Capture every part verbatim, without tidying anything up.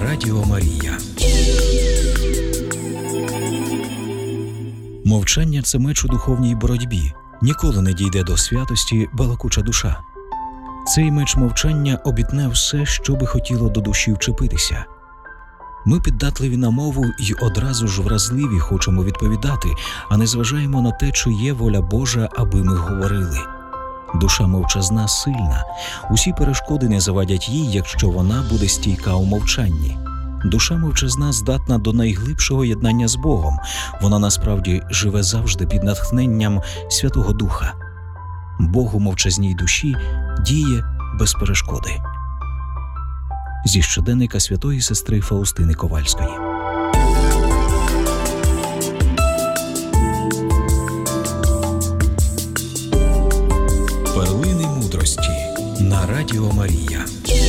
Радіо Марія. Мовчання – це меч у духовній боротьбі. Ніколи не дійде до святості балакуча душа. Цей меч мовчання обітне все, що би хотіло до душі вчепитися. Ми піддатливі на мову й одразу ж вразливі хочемо відповідати, а не зважаємо на те, чи є воля Божа, аби ми говорили. Душа мовчазна сильна. Усі перешкоди не завадять їй, якщо вона буде стійка у мовчанні. Душа мовчазна здатна до найглибшого єднання з Богом. Вона насправді живе завжди під натхненням Святого Духа. Бог у мовчазній душі діє без перешкоди. Зі щоденника святої сестри Фаустини Ковальської. Перлини мудрості на Радіо Марія.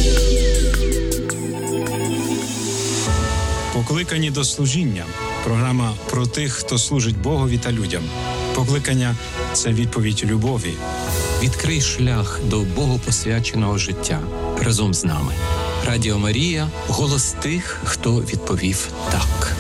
Покликані до служіння. Програма про тих, хто служить Богові та людям. Покликання – це відповідь любові. Відкрий шлях до Богопосвяченого життя разом з нами. Радіо Марія – голос тих, хто відповів «так».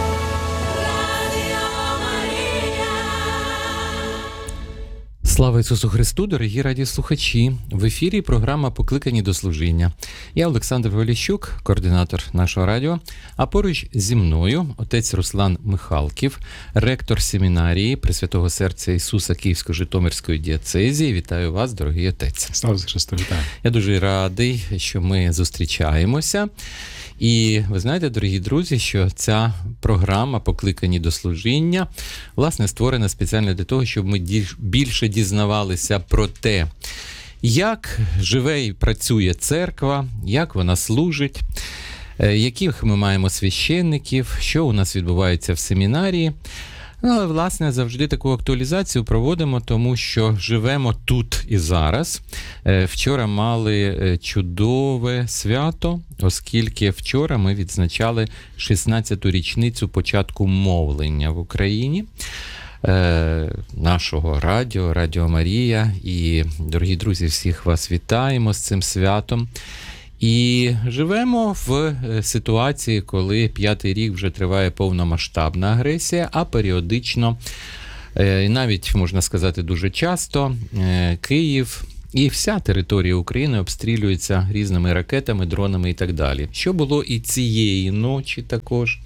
Слава Ісусу Христу, дорогі радіослухачі! В ефірі програма «Покликані до служіння». Я Олександр Воліщук, координатор нашого радіо, а поруч зі мною отець Руслан Михалків, ректор семінарії Пресвятого Серця Ісуса Київсько-Житомирської дієцезії. Вітаю вас, дорогий отець. Слава Христу, вітаю. Я дуже радий, що ми зустрічаємося. І ви знаєте, дорогі друзі, що ця програма «Покликані до служіння» власне створена спеціально для того, щоб ми більше дізнавалися про те, як живе і працює церква, як вона служить, яких ми маємо священників, що у нас відбувається в семінарії. Ну, але, власне, завжди таку актуалізацію проводимо, тому що живемо тут і зараз. Вчора мали чудове свято, оскільки вчора ми відзначали шістнадцяту річницю початку мовлення в Україні. Нашого радіо, Радіо Марія. І, дорогі друзі, всіх вас вітаємо з цим святом. І живемо в ситуації, коли п'ятий рік вже триває повномасштабна агресія, а періодично, і навіть, можна сказати, дуже часто, Київ і вся територія України обстрілюється різними ракетами, дронами і так далі. Що було і цієї ночі також.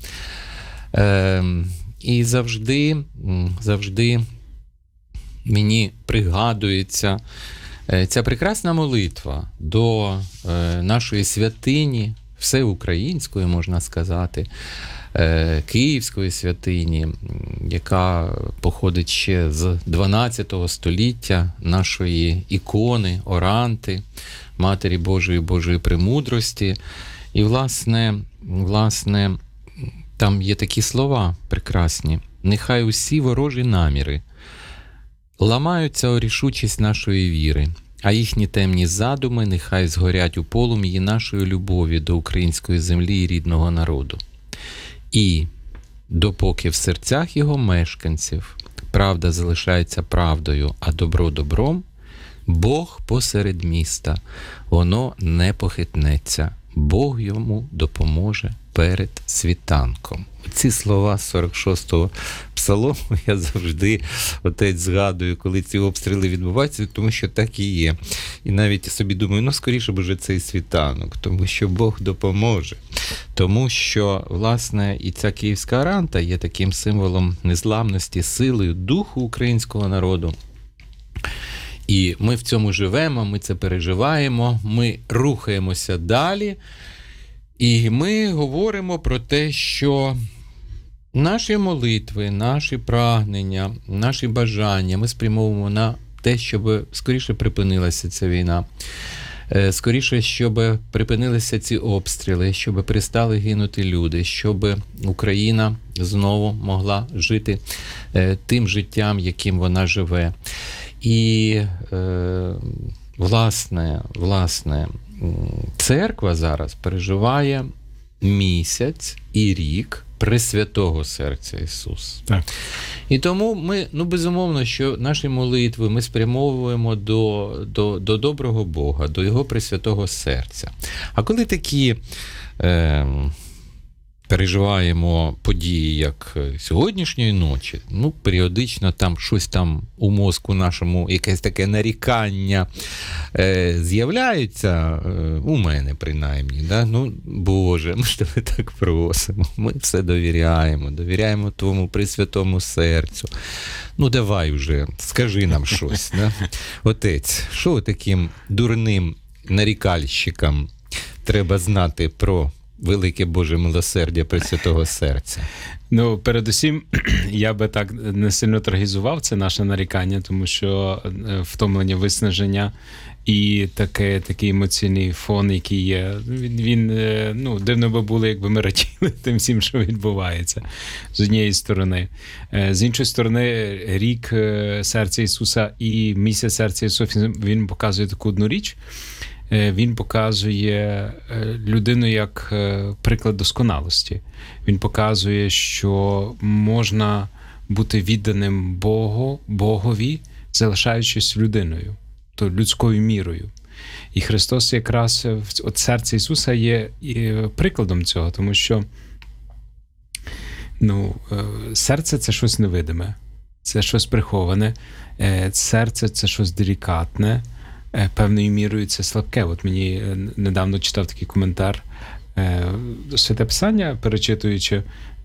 І завжди, завжди мені пригадується ця прекрасна молитва до е, нашої святині, всеукраїнської, можна сказати, е, Київської святині, яка походить ще з дванадцятого століття, нашої ікони, Оранти, Матері Божої, Божої премудрості. І, власне, власне, там є такі слова прекрасні. «Нехай усі ворожі наміри ламаються о рішучість нашої віри, а їхні темні задуми нехай згорять у полум'ї нашої любові до української землі і рідного народу. І, допоки в серцях його мешканців правда залишається правдою, а добро добром, Бог посеред міста, воно не похитнеться, Бог йому допоможе перед світанком». Ці слова з сорок шостого псалому я завжди, отець, згадую, коли ці обстріли відбуваються, тому що так і є. І навіть собі думаю, ну скоріше б уже цей світанок, тому що Бог допоможе. Тому що, власне, і ця київська Оранта є таким символом незламності, силою, духу українського народу. І ми в цьому живемо, ми це переживаємо, ми рухаємося далі. І ми говоримо про те, що наші молитви, наші прагнення, наші бажання ми спрямовуємо на те, щоб скоріше припинилася ця війна, скоріше, щоб припинилися ці обстріли, щоб перестали гинути люди, щоб Україна знову могла жити тим життям, яким вона живе. І, власне, власне, церква зараз переживає місяць і рік Пресвятого Серця Ісуса. Так. І тому ми, ну, безумовно, що наші молитви ми спрямовуємо до, до, до доброго Бога, до Його Пресвятого Серця. А коли такі е, переживаємо події як сьогоднішньої ночі, ну, періодично там щось там у мозку нашому, якесь таке нарікання е, з'являється, е, у мене принаймні, да? Ну, Боже, ми ж тебе так просимо, ми все довіряємо, довіряємо твоєму пресвятому серцю. Ну, давай уже, скажи нам щось. Да? Отець, що таким дурним нарікальщикам треба знати про велике Боже милосердя Пресвятого серця? Ну, передусім, я би так не сильно трагізував це наше нарікання, тому що втомлення, виснаження і таке, такий емоційний фон, який є, він, він, ну, дивно би було, якби ми раділи тим всім, що відбувається, з однієї сторони. З іншої сторони, рік серця Ісуса і місяць серця Ісуса, він показує таку одну річ. Він показує людину як приклад досконалості. Він показує, що можна бути відданим Богу, Богові, залишаючись людиною, то людською мірою. І Христос якраз, от серце Ісуса є прикладом цього, тому що ну, серце – це щось невидиме, це щось приховане, серце – це щось делікатне, певною мірою це слабке. От мені недавно читав такий коментар. Святе Писання, перечитуючи,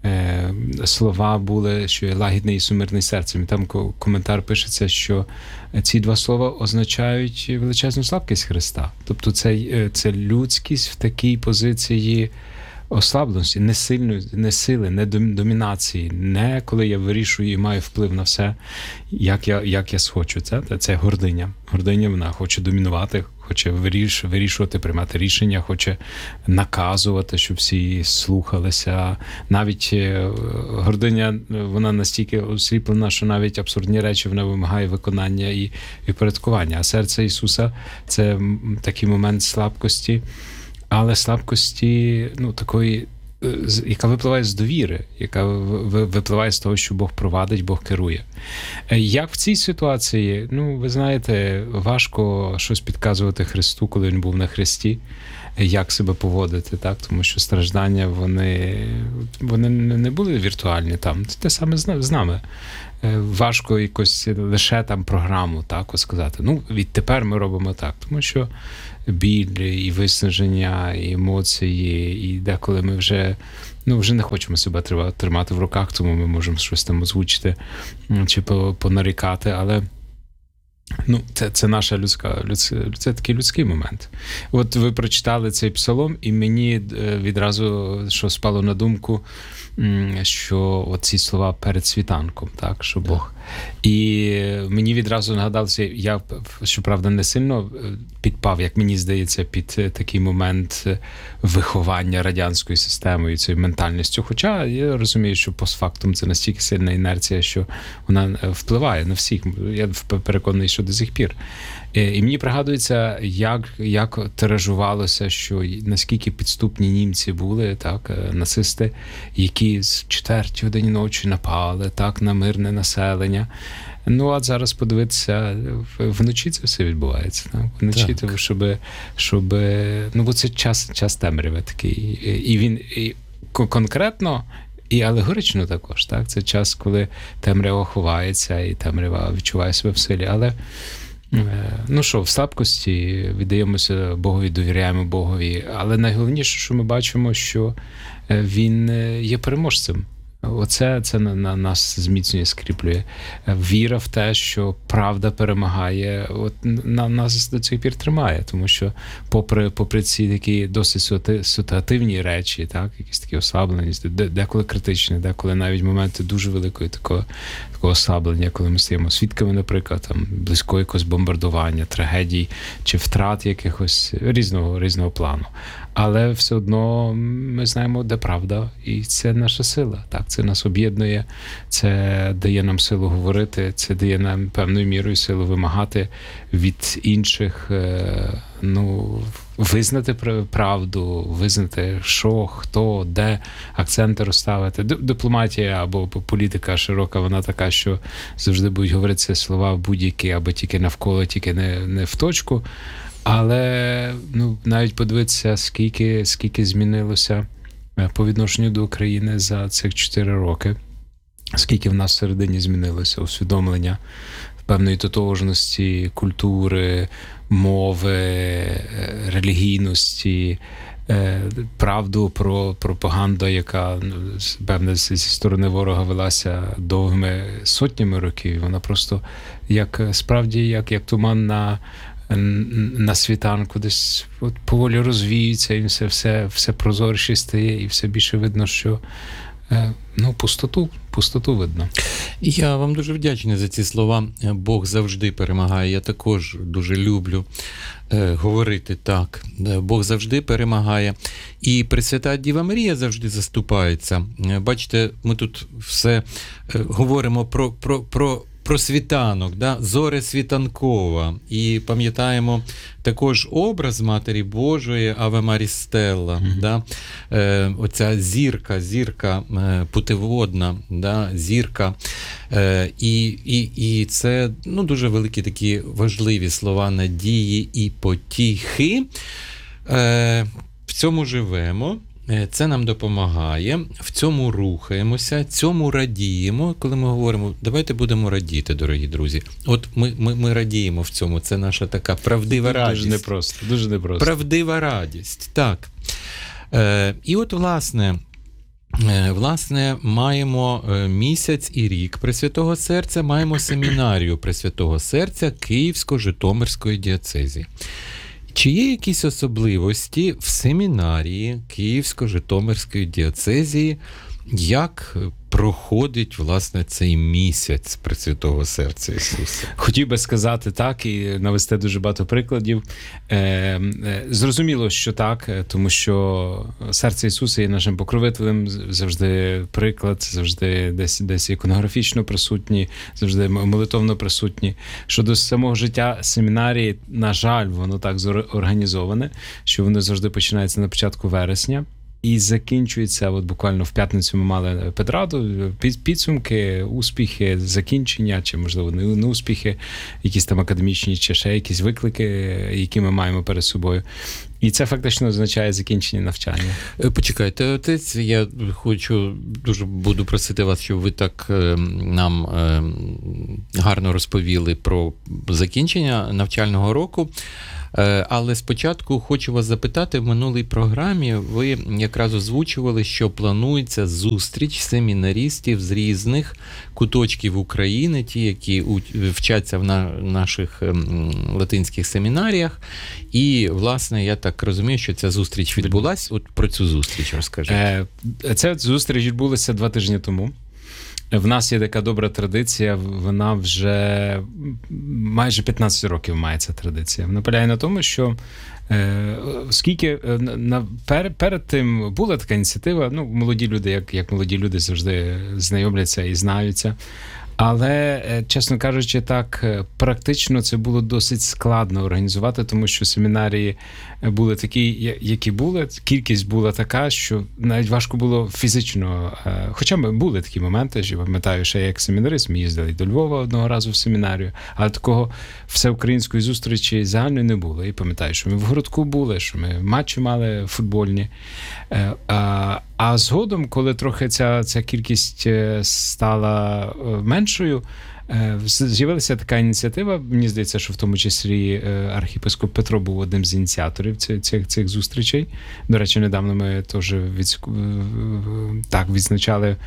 слова були, що є лагідне і сумирне серцем. І там коментар пишеться, що ці два слова означають величезну слабкість Христа. Тобто це, це людськість в такій позиції ослабленості, не сильної, не сили, не домінації, не коли я вирішую і маю вплив на все, як я, як я схочу. Це, це гординя. Гординя, вона хоче домінувати, хоче виріш, вирішувати, приймати рішення, хоче наказувати, щоб всі слухалися. Навіть гординя, вона настільки осліплена, що навіть абсурдні речі вона вимагає виконання і впорядкування. А серце Ісуса – це такий момент слабкості, але слабкості, ну, такої, яка випливає з довіри, яка випливає з того, що Бог провадить, Бог керує. Як в цій ситуації, ну, ви знаєте, важко щось підказувати Христу, коли Він був на хресті, як себе поводити, так? Тому що страждання, вони, вони не були віртуальні там. Це те саме з нами. Важко якось лише там програму так сказати. Ну, відтепер ми робимо так, тому що біль, і виснаження, і емоції, і деколи ми вже, ну, вже не хочемо себе тримати в руках, тому ми можемо щось там озвучити чи понарікати, але ну, це, це наша людська, людська, це такий людський момент. От ви прочитали цей псалом, і мені відразу, що спало на думку, що оці слова перед світанком, так, що Бог. І мені відразу нагадався, я, щоправда, не сильно підпав, як мені здається, під такий момент виховання радянською системою, цією ментальністю. Хоча я розумію, що постфактум це настільки сильна інерція, що вона впливає на всіх. Я переконаний, що до сих пір. І мені пригадується, як, як тиражувалося, що наскільки підступні німці були, так, нацисти, які з четвертій годині ночі напали, так, на мирне населення. Ну, а зараз подивитися, вночі це все відбувається. Так? Вночі, так. Тому, щоб, щоб, ну, бо це час, час темряви такий. І він і конкретно, і алегорично також, так? Це час, коли темрява ховається, і темрява відчуває себе в силі. Але ну що, в слабкості віддаємося Богові, довіряємо Богові. Але найголовніше, що ми бачимо, що Він є переможцем. Оце це на, на нас зміцнює, скріплює. Віра в те, що правда перемагає, от на нас до цих пір тримає, тому що попри, попри ці такі досить ситуативні речі, так, якісь такі ослабленість, деколи критичні, деколи навіть моменти дуже великої такого, такого ослаблення, коли ми стаємо свідками, наприклад, там, близького якогось бомбардування, трагедій чи втрат якихось різного, різного плану. Але все одно ми знаємо, де правда, і це наша сила. Так, це нас об'єднує, це дає нам силу говорити, це дає нам певною мірою силу вимагати від інших, ну, визнати правду, визнати, що, хто, де, акценти розставити. Дипломатія або політика широка, вона така, що завжди будуть говорити слова будь-які, або тільки навколо, тільки не, не в точку. Але, ну, навіть подивитися, скільки, скільки змінилося по відношенню до України за цих чотири роки. Скільки в нас всередині змінилося усвідомлення певної тотожності, культури, мови, релігійності, правду про пропаганду, яка, певне, зі сторони ворога велася довгими сотнями років. Вона просто, як справді, як, як туман на, на світанку, десь от поволі розвіюється, і все, все, все прозоріше стає, і все більше видно, що ну, пустоту, пустоту видно. Я вам дуже вдячний за ці слова. Бог завжди перемагає. Я також дуже люблю е, говорити так. Бог завжди перемагає. І Пресвята Діва Марія завжди заступається. Бачите, ми тут все е, говоримо про, про, про, про світанок, да? Зоря світанкова. І пам'ятаємо також образ Матері Божої, Аве Марі Стелла. Mm-hmm. Да? Е, оця зірка, зірка е, путеводна, да? Зірка. Е, і, і, і це ну, дуже великі такі важливі слова надії і потіхи. Е, в цьому живемо. Це нам допомагає, в цьому рухаємося, цьому радіємо. Коли ми говоримо, давайте будемо радіти, дорогі друзі. От ми, ми, ми радіємо в цьому, це наша така правдива дуже радість. Дуже непросто, дуже непросто. Правдива радість, так. Е, і от, власне, е, власне, маємо місяць і рік Пресвятого Серця, маємо семінарію Пресвятого Серця Київсько-Житомирської дієцезії. Чи є якісь особливості в семінарії Київсько-Житомирської дієцезії, як проходить, власне, цей місяць Пресвятого Серця Ісуса? Хотів би сказати так і навести дуже багато прикладів. Е, е, зрозуміло, що так, тому що серце Ісуса є нашим покровителем, завжди приклад, завжди десь, десь іконографічно присутні, завжди молитовно присутні. Щодо самого життя семінарії, на жаль, воно так зорганізоване, що воно завжди починається на початку вересня. І закінчується, от буквально в п'ятницю ми мали педраду, підсумки, успіхи, закінчення, чи, можливо, не успіхи, якісь там академічні, чи ще якісь виклики, які ми маємо перед собою. І це фактично означає закінчення навчання. Почекайте, отець, я хочу, дуже буду просити вас, щоб ви так нам гарно розповіли про закінчення навчального року. Але спочатку хочу вас запитати, в минулій програмі ви якраз озвучували, що планується зустріч семінарістів з різних куточків України, ті, які вчаться в наших латинських семінаріях. І, власне, я так розумію, що ця зустріч відбулась. От про цю зустріч розкажіть. Ця зустріч відбулася два тижні тому. В нас є така добра традиція, вона вже майже п'ятнадцять років має ця традиція. Вона полягає на тому, що е, оскільки на, пер, перед тим була така ініціатива, ну, молоді люди, як, як молоді люди завжди знайомляться і знаються, але, чесно кажучи, так, практично це було досить складно організувати, тому що семінарії були такі, які були, кількість була така, що навіть важко було фізично, хоча були такі моменти, що пам'ятаю, ще як семінарист, ми їздили до Львова одного разу в семінарію, але такого всеукраїнської зустрічі загальної не було. І пам'ятаю, що ми в городку були, що ми матчі мали футбольні. А, а згодом, коли трохи ця, ця кількість стала меншою, з'явилася така ініціатива, мені здається, що в тому числі архієпископ Петро був одним з ініціаторів цих, цих, цих зустрічей. До речі, недавно ми теж від, так, відзначали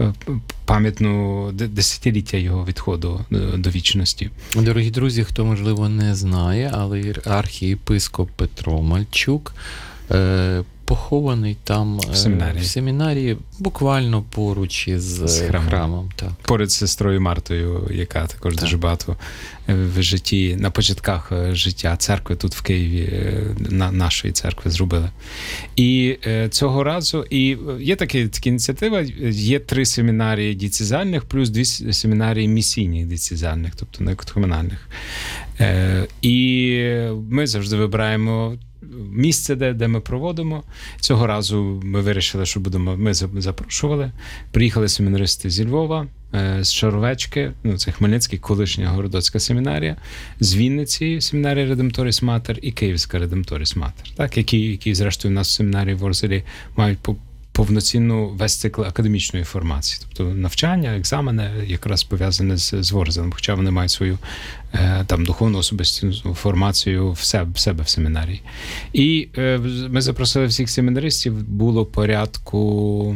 пам'ятну десятиліття його відходу до вічності. Дорогі друзі, хто, можливо, не знає, але архієпископ Петро Мальчук похований там в семінарії, в семінарії буквально поруч із з храмом. храмом так. Поряд з сестрою Мартою, яка також так. дуже багато в житті, на початках життя церкви тут в Києві, на, нашої церкви зробили. І е, цього разу, і є такі, така ініціатива, є три семінарії дієцезальних, плюс дві семінарії місійних дієцезальних, тобто не катехуменальних. Е, і ми завжди вибираємо місце, де, де ми проводимо. Цього разу ми вирішили, що будемо, ми запрошували. Приїхали семінаристи зі Львова, з Шаровечки, ну, це Хмельницький, колишня Городоцька семінарія, з Вінниці семінарія Редемторіс Матер і Київська Редемторіс Матер, так, які, які, зрештою, у нас в семінарії в Ворзелі мають по повноцінну весь цикл академічної формації. Тобто навчання, екзамени якраз пов'язані з, з Ворзелем, хоча вони мають свою е, там духовну особисту формацію в себе, в себе в семінарії. І е, ми запросили всіх семінаристів, було порядку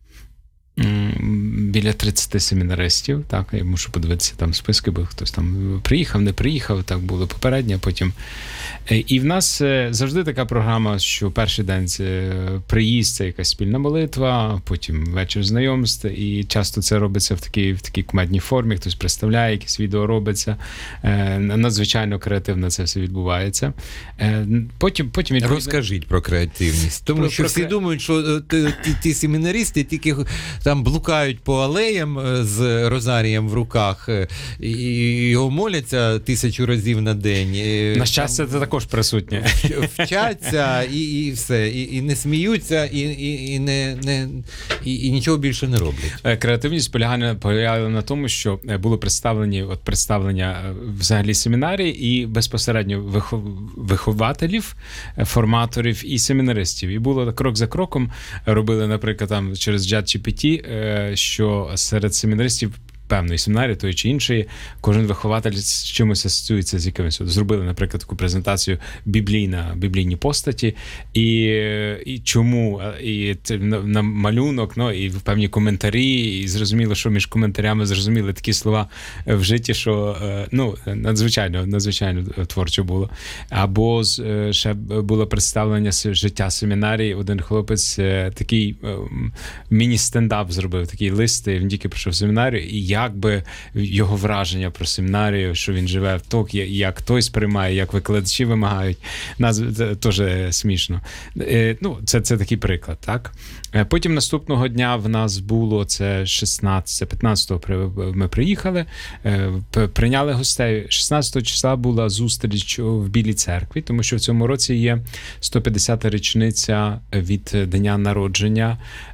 біля тридцять семінаристів, так, я мушу подивитися там списки, бо хтось там приїхав, не приїхав, так було попередньо, потім. І в нас завжди така програма, що перший день це приїзд, це якась спільна молитва, потім вечір знайомств, і часто це робиться в такій, в такій кумедній формі, хтось представляє, якесь відео робиться, надзвичайно креативно це все відбувається. Потім, потім відповідно... Розкажіть про креативність, тому Про, що про всі кре... думають, що ті, ті семінаристи тільки там блукають по алеям з розарієм в руках і його моляться тисячу разів на день. На щастя, це також присутнє. Вчаться і, і все, і, і не сміються, і, і, і, не, не, і, і нічого більше не роблять. Креативність полягає, полягає на тому, що були представлені от представлення взагалі семінарії і безпосередньо вихователів, форматорів і семінаристів. І було крок за кроком, робили, наприклад, там через ChatGPT, що серед семінаристів певної семінарії, тої чи іншої, кожен вихователь з чимось асоціюється з якимось. Зробили, наприклад, таку презентацію біблійна, біблійні постаті, і, і чому, і на, на малюнок, ну, і певні коментарі, і зрозуміло, що між коментарями зрозуміли такі слова в житті, що, ну, надзвичайно, надзвичайно творчо було. Або ще було представлення життя семінарії, один хлопець такий міні-стендап зробив, такий лист, він тільки прийшов в семінарію, і я як би його враження про семінарію, що він живе в ток, як хтось приймає, як викладачі вимагають. Нас це теж смішно. Ну, це, це такий приклад, так? Потім наступного дня в нас було, це шістнадцятого, п'ятнадцятого ми приїхали, прийняли гостей. шістнадцятого числа була зустріч в Білій церкві, тому що в цьому році є сто п'ятдесята річниця від дня народження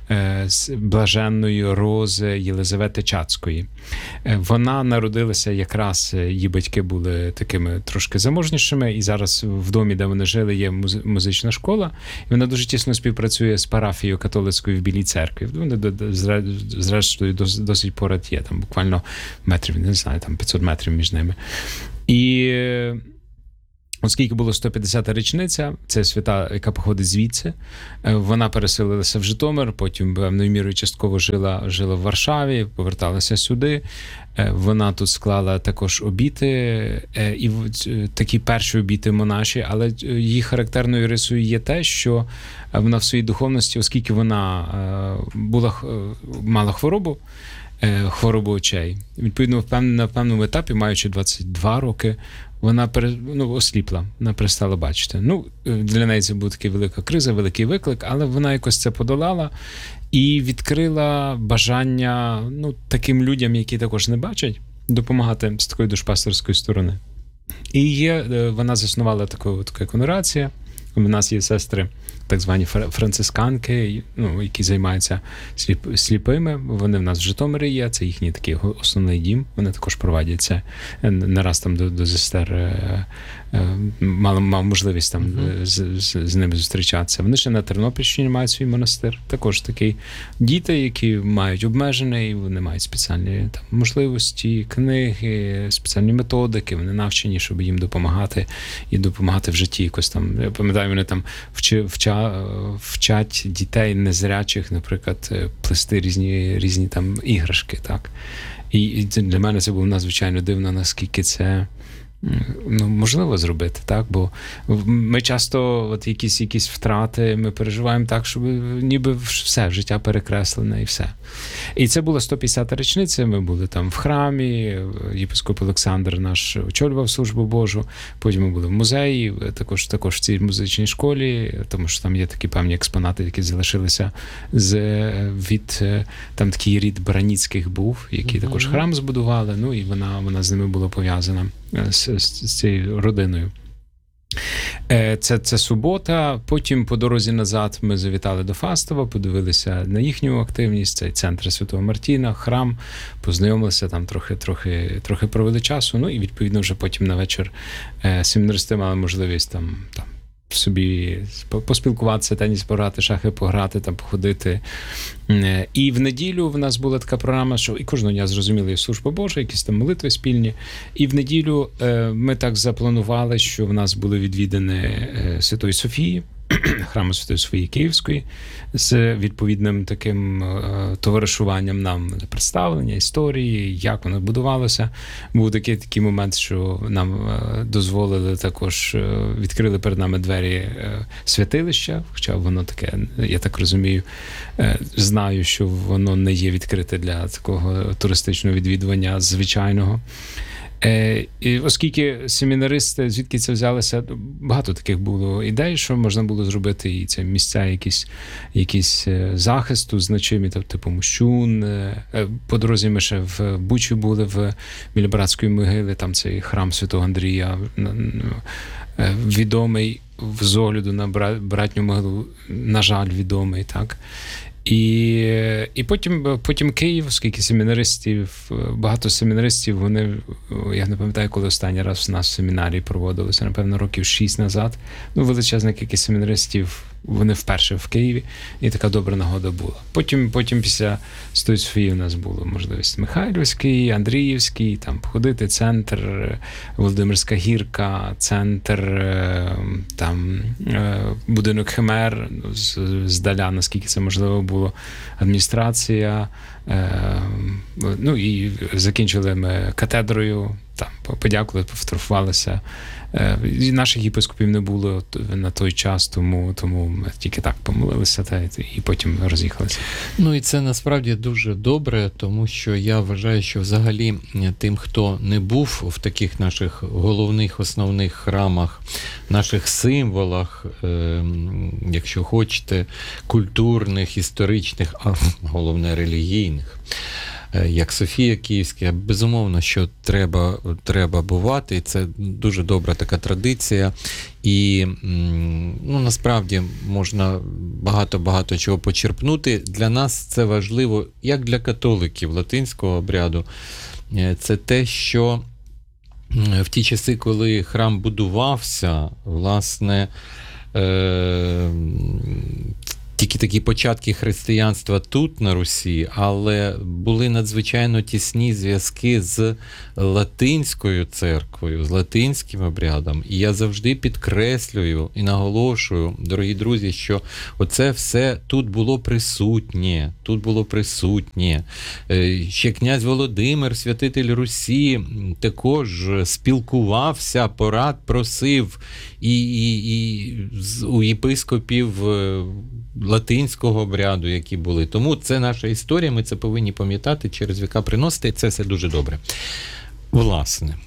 блаженної Рози Єлизавети Чацької. Вона народилася якраз, її батьки були такими трошки заможнішими, і зараз в домі, де вони жили, є музична школа, і вона дуже тісно співпрацює з парафією католицькою в Білій церкві. Вони, зрештою, досить поряд є, там буквально метрів, не знаю, там п'ятсот метрів між ними. І оскільки було сто п'ятдесята річниця, це свята, яка походить звідси, вона переселилася в Житомир, потім певною мірою частково жила, жила в Варшаві, поверталася сюди. Вона тут склала також обіти, і такі перші обіти монаші, але її характерною рисою є те, що вона в своїй духовності, оскільки вона була, мала хворобу, хворобу очей, відповідно, на певному етапі, маючи двадцять два роки, вона ну, осліпла, вона перестала бачити. Ну, для неї це була така велика криза, великий виклик, але вона якось це подолала і відкрила бажання, ну, таким людям, які також не бачать, допомагати з такої душпастерської сторони. І є, вона заснувала таку, таку конгрегацію. У нас є сестри, так звані францисканки, ну, які займаються сліп, сліпими. Вони в нас в Житомирі є, це їхній такий основний дім. Вони також проводять це. Не раз там до, до сестер е, е, мав, мав можливість там uh-huh. з, з, з ними зустрічатися. Вони ще на Тернопільщині мають свій монастир. Також такий діти, які мають обмежене, і вони мають спеціальні там можливості, книги, спеціальні методики. Вони навчені, щоб їм допомагати і допомагати в житті якось там. Я пам'ятаю, вони там вчи, вча, вчать дітей незрячих, наприклад, плести різні, різні там іграшки, так. І, і для мене це було надзвичайно дивно, наскільки це, ну, можливо зробити, так, бо ми часто от якісь, якісь втрати, ми переживаємо так, щоб ніби все, життя перекреслене і все. І це була сто п'ятдесята річниця, ми були там в храмі, єпископ Олександр наш очолював службу Божу, потім ми були в музеї, також, також в цій музичній школі, тому що там є такі певні експонати, які залишилися з, від, там такий рід Браніцьких був, який mm-hmm. також храм збудували, ну і вона, вона з ними була пов'язана. З, з, з цією родиною. Це, це субота, потім по дорозі назад ми завітали до Фастова, подивилися на їхню активність, цей центр Святого Мартіна, храм, познайомилися, там трохи, трохи, трохи провели часу, ну і відповідно вже потім на вечір семінаристи мали можливість там, там собі поспілкуватися, теніс пограти, шахи пограти, там походити. І в неділю в нас була така програма, що і кожного дня, зрозуміло, є служба Божа, якісь там молитви спільні. І в неділю ми так запланували, що в нас були відвідини Святої Софії, храму Святої Софії Київської, з відповідним таким е, товаришуванням нам представлення, історії, як воно будувалося. Був такий, такий момент, що нам е, дозволили також, е, відкрили перед нами двері е, святилища, хоча воно таке, я так розумію, е, знаю, що воно не є відкрите для такого туристичного відвідування звичайного. Е, і оскільки семінаристи, звідки це взялося, багато таких було ідей, що можна було зробити, і це місця якісь, якісь захисту значимі, типу Мощун. Е, по дорозі ми ще в Бучі були, в біля братської могили, там цей храм Святого Андрія, е, відомий з огляду на братню могилу, на жаль, відомий, так. І, і потім, потім Київ, оскільки семінаристів, багато семінаристів, вони, я не пам'ятаю, коли останній раз у нас в семінарії проводилося, напевно, років шість назад. Ну, величезна кількість семінаристів, вони вперше в Києві, і така добра нагода була. Потім, потім після Святої Софії у нас була можливість Михайлівський, Андріївський, там походити, центр, Володимирська гірка, центр, там, будинок Химер, здаля, наскільки це можливо було, адміністрація, ну і закінчили ми катедрою, там подякували, пофотографувалися. І наших єпископів не було на той час, тому, тому ми тільки так помолилися та, і потім роз'їхалися. Ну і це насправді дуже добре, тому що я вважаю, що взагалі тим, хто не був в таких наших головних, основних храмах, наших символах, е, якщо хочете, культурних, історичних, а головне релігійних, як Софія Київська, безумовно, що треба, треба бувати, і це дуже добра така традиція, і ну, насправді можна багато-багато чого почерпнути. Для нас це важливо, як для католиків латинського обряду, це те, що в ті часи, коли храм будувався, власне, е- тільки такі початки християнства тут, на Русі, але були надзвичайно тісні зв'язки з латинською церквою, з латинським обрядом. І я завжди підкреслюю і наголошую, дорогі друзі, що оце все тут було присутнє, тут було присутнє. Ще князь Володимир, святитель Русі, також спілкувався, порад просив і, і, і у єпископів латинського обряду, які були. Тому це наша історія, ми це повинні пам'ятати, через віка приносити, і це все дуже добре. Власне,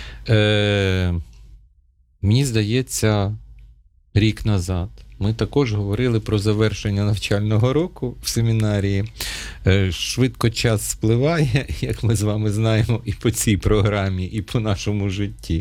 е- мені здається, рік назад ми також говорили про завершення навчального року в семінарії. Е- швидко час спливає, як ми з вами знаємо, і по цій програмі, і по нашому житті.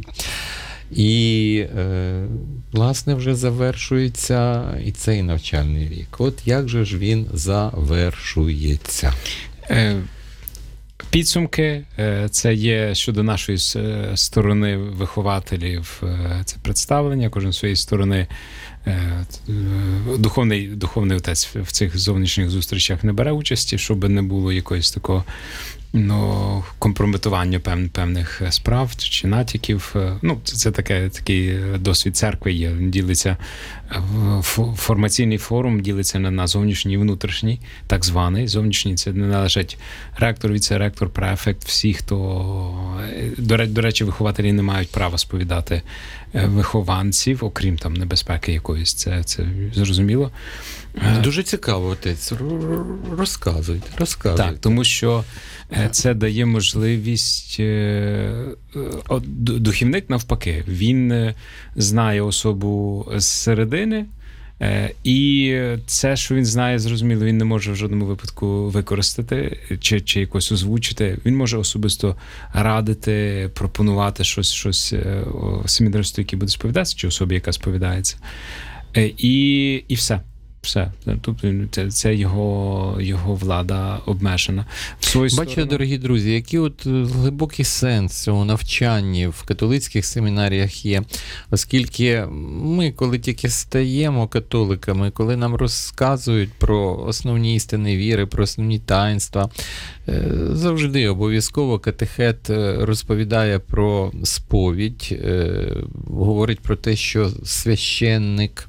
І, е, власне, вже завершується і цей навчальний рік. От як же ж він завершується? Е, підсумки, е, це є щодо нашої сторони вихователів, е, це представлення, кожен з своєї сторони. Е, духовний, духовний отець в цих зовнішніх зустрічах не бере участі, щоб не було якоїсь такого ну, компрометування пев, певних справ чи натяків. Ну, це, це таке, такий досвід церкви є. Він ділиться, формаційний форум ділиться на, на зовнішній і внутрішній, так званий. Зовнішній – це не належить ректор, віце-ректор, префект, всі, хто... До, до речі, вихователі не мають права сповідати вихованців, окрім там небезпеки якоїсь. Це, це зрозуміло. Дуже цікаво, отець. Розказуйте, розказуйте. Так, тому що це дає можливість, духівник навпаки, він знає особу з середини, і це, що він знає, зрозуміло, він не може в жодному випадку використати чи, чи якось озвучити. Він може особисто радити, пропонувати щось, щось семінаристу, який буде сповідатися, чи особі, яка сповідається. І, і все. Все. Тобто це, це його, його влада обмежена. В свою Бачите, сторону... дорогі друзі, який от глибокий сенс цього навчання в католицьких семінаріях є, оскільки ми, коли тільки стаємо католиками, коли нам розказують про основні істини віри, про основні таїнства, завжди обов'язково катехет розповідає про сповідь, говорить про те, що священник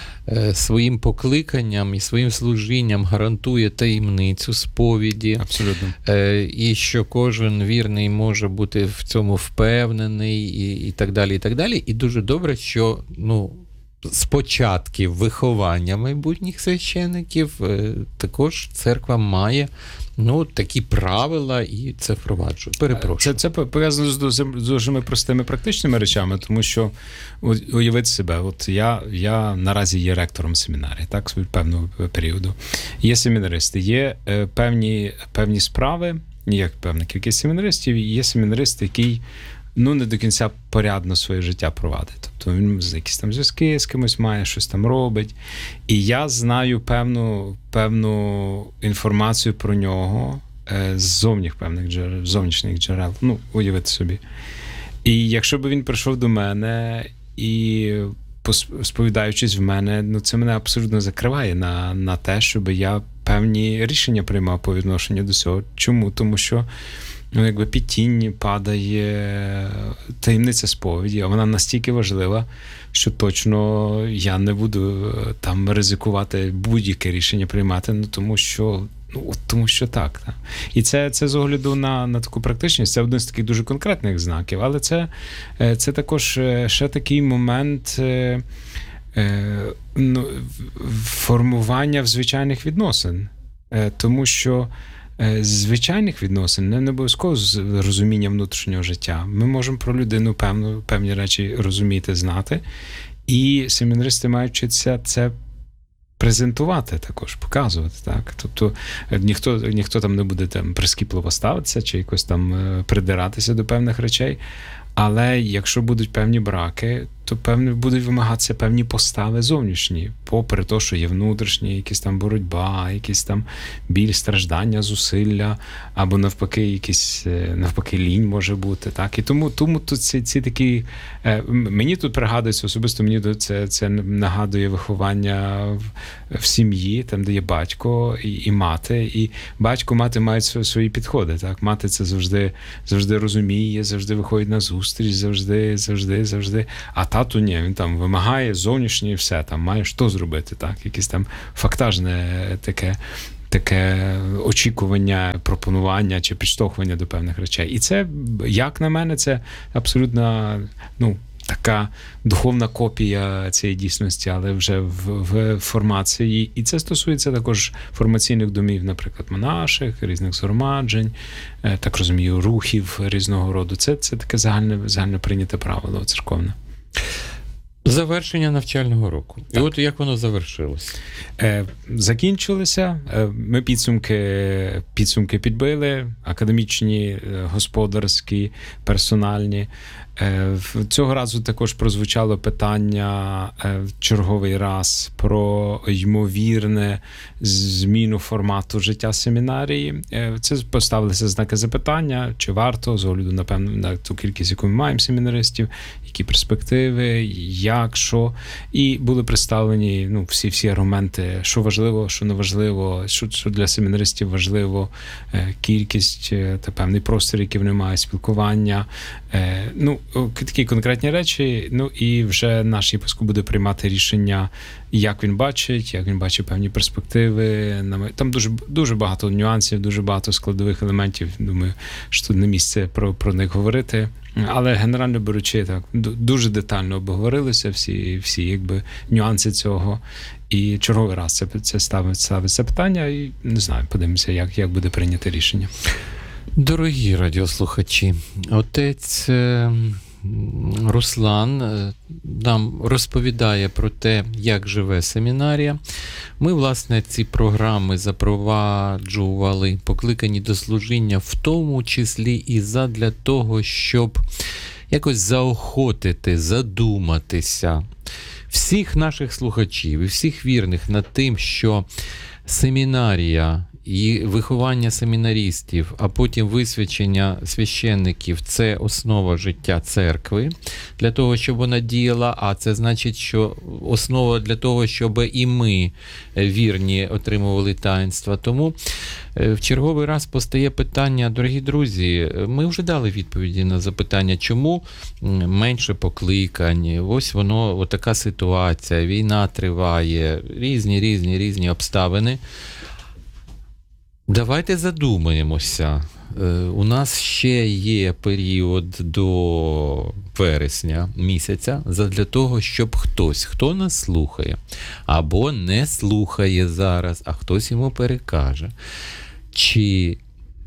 своїм покликанням і своїм служінням гарантує таємницю сповіді. Абсолютно. І що кожен вірний може бути в цьому впевнений і, і так далі, і так далі. І дуже добре, що, ну, з початків виховання майбутніх священиків також церква має, ну, такі правила і це впроваджує. Перепрошую. Це, це пов'язано з дуже, дуже простими практичними речами, тому що уявіть себе, от я, я наразі є ректором семінарії, так, з певного періоду. Є семінаристи, є е, певні, певні справи, є певна кількість семінаристів, і є семінарист, який, ну, не до кінця порядно своє життя провадить. Тобто він якісь там зв'язки з кимось має, щось там робить. І я знаю певну, певну інформацію про нього е, з зовніх певних джерел, зовнішніх джерел. Ну, уявити собі. І якщо б він прийшов до мене і, сповідаючись в мене, ну, це мене абсолютно закриває на, на те, щоб я певні рішення приймав по відношенню до цього. Чому? Тому що, ну, якби під тінь падає таємниця сповіді, а вона настільки важлива, що точно я не буду там ризикувати будь-яке рішення приймати, ну, тому що, ну, тому що так. так. І це, це з огляду на, на таку практичність, це один з таких дуже конкретних знаків, але це, це також ще такий момент е, е, ну, формування в звичайних відносин, е, тому що звичайних відносин, не обов'язково з розумінням внутрішнього життя. Ми можемо про людину певну, певні речі розуміти, знати. І семінаристи мають вчитися це презентувати також, показувати. Так? Тобто ніхто, ніхто там не буде там прискіпливо ставитися чи якось там придиратися до певних речей. Але якщо будуть певні браки, то певні будуть вимагатися певні постави зовнішні, попри те, що є внутрішні, якісь там боротьба, якісь там біль, страждання, зусилля, або навпаки, якісь навпаки лінь може бути. Так? І тому, тому тут ці, ці такі, мені тут пригадується, особисто мені це, це нагадує виховання в, в сім'ї, там, де є батько і, і мати. І батько, мати мають свої підходи. Так? Мати це завжди, завжди розуміє, завжди виходить на зустріч, завжди, завжди, завжди. А тату ні, він там вимагає зовнішнє і все, там має що зробити, так, якесь там фактажне таке, таке очікування, пропонування чи підштовхування до певних речей. І це, як на мене, це абсолютно, ну, така духовна копія цієї дійсності, але вже в, в формації. І це стосується також формаційних домів, наприклад, монаших, різних згромаджень, так розумію, рухів різного роду. Це, це таке загальне, загально прийняте правило церковне. Завершення навчального року. Так. І от як воно завершилось? Е, закінчилося. Е, ми підсумки, підсумки підбили, академічні, господарські, персональні. Е, цього разу також прозвучало питання е, в черговий раз про ймовірне зміну формату життя семінарії. Е, це поставилися знаки запитання, чи варто, з огляду, напевно, на ту кількість, яку ми маємо семінаристів, які перспективи, як, що. І були представлені, ну, всі, всі аргументи, що важливо, що не важливо, що, що для семінаристів важливо, е, кількість та певний простір, який вони мають, спілкування. Е, ну, такі конкретні речі, ну і вже наш єпископ буде приймати рішення, як він бачить, як він бачить певні перспективи. Там дуже, дуже багато нюансів, дуже багато складових елементів. Думаю, що тут не місце про, про них говорити. Але генерально беручи, так, дуже детально обговорилися всі, всі якби, нюанси цього. І черговий раз це, це ставить, ставить це питання, і не знаю, подивимося, як, як буде прийняте рішення. Дорогі радіослухачі, отець Руслан нам розповідає про те, як живе семінарія. Ми, власне, ці програми запроваджували, покликані до служіння, в тому числі і задля того, щоб якось заохотити, задуматися всіх наших слухачів і всіх вірних над тим, що семінарія і виховання семінарістів, а потім висвячення священників – це основа життя церкви, для того, щоб вона діяла, а це значить, що основа для того, щоб і ми, вірні, отримували таїнства. Тому в черговий раз постає питання, дорогі друзі, ми вже дали відповіді на запитання, чому менше покликань, ось воно, от така ситуація, війна триває, різні, різні, різні обставини. Давайте задумаємося. У нас ще є період до вересня місяця для того, щоб хтось, хто нас слухає, або не слухає зараз, а хтось йому перекаже, чи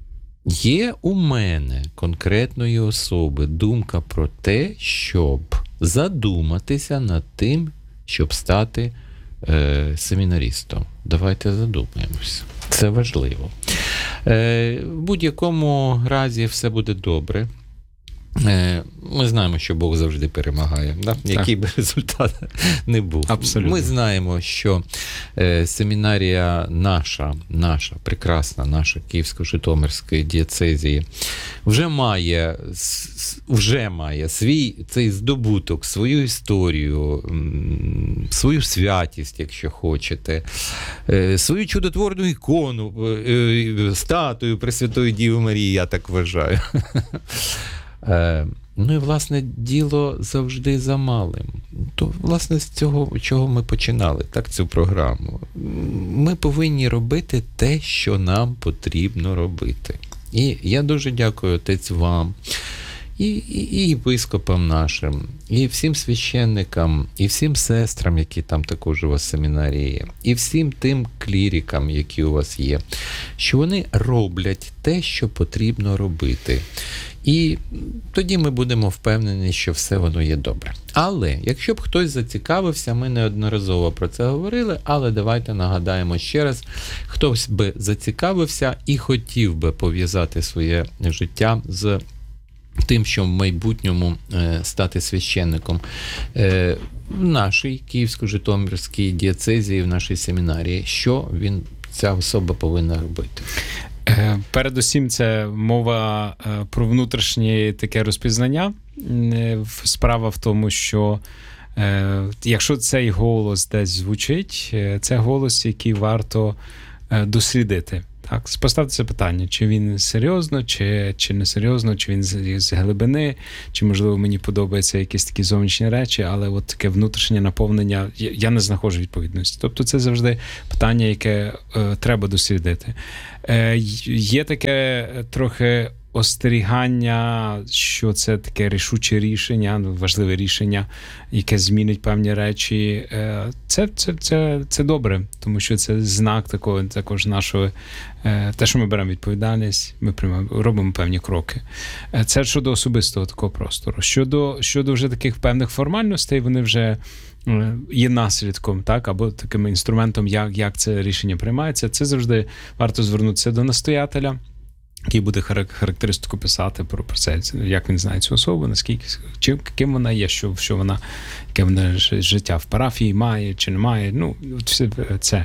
є у мене конкретної особи думка про те, щоб задуматися над тим, щоб стати е, семінарістом. Давайте задумаємося. Це важливо. Е, в будь-якому разі все буде добре. Е, ми знаємо, що Бог завжди перемагає, да? Який би результат не був. Абсолютно. Ми знаємо, що е, семінарія наша, наша, прекрасна, наша Київсько-Житомирської дієцезії вже має, вже має свій цей здобуток, свою історію, свою святість, якщо хочете, е, свою чудотворну ікону, е, статую Пресвятої Діви Марії, я так вважаю. Ну і, власне, діло завжди за малим. То, власне, з цього, чого ми починали, так, цю програму. Ми повинні робити те, що нам потрібно робити. І я дуже дякую, отець, вам, і, і, і єпископам нашим, і всім священникам, і всім сестрам, які там також у вас в семінарії є, і всім тим клірикам, які у вас є, що вони роблять те, що потрібно робити. І тоді ми будемо впевнені, що все воно є добре. Але, якщо б хтось зацікавився, ми неодноразово про це говорили, але давайте нагадаємо ще раз, хтось би зацікавився і хотів би пов'язати своє життя з тим, що в майбутньому е, стати священником е, в нашій Київсько-Житомирській дієцезії, в нашій семінарії, що він, ця особа повинна робити? Передусім, це мова про внутрішнє таке розпізнання. Справа в тому, що якщо цей голос десь звучить, це голос, який варто дослідити. Так, поставте це питання, чи він серйозно, чи, чи не серйозно, чи він з, з глибини, чи, можливо, мені подобаються якісь такі зовнішні речі, але от таке внутрішнє наповнення, я, я не знаходжу відповідності. Тобто це завжди питання, яке е, треба дослідити. Е, є таке трохи остерігання, що це таке рішуче рішення, важливе рішення, яке змінить певні речі. Це, це, це, це добре, тому що це знак такого, також нашого, те, що ми беремо відповідальність, ми приймаємо, робимо певні кроки. Це щодо особистого такого простору. Щодо, щодо вже таких певних формальностей, вони вже є наслідком, так, або таким інструментом, як, як це рішення приймається. Це завжди варто звернутися до настоятеля, який буде характеристику писати про це, як він знає цю особу, наскільки, чим, ким вона є, що, що вона, яке вона життя в парафії має чи не має, ну, все це.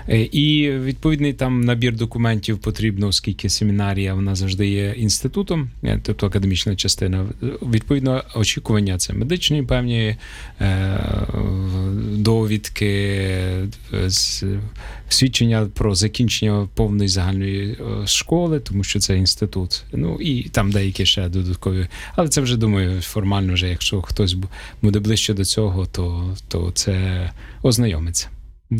І відповідний там набір документів потрібно, оскільки семінарія, вона завжди є інститутом, тобто академічна частина. Відповідно, очікування це медичні певні е, довідки, свідчення про закінчення повної загальної школи, тому що це інститут. Ну, і там деякі ще додаткові. Але це вже, думаю, формально вже, якщо хтось буде ближче до цього, то, то це ознайомиться.